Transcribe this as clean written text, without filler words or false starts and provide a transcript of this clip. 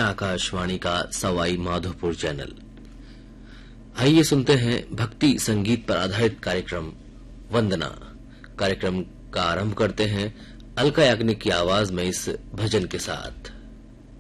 आकाशवाणी का सवाई माधोपुर चैनल। आइए सुनते हैं भक्ति संगीत पर आधारित कार्यक्रम वंदना। कार्यक्रम का आरंभ करते हैं अलका याग्निक की आवाज में इस भजन के साथ।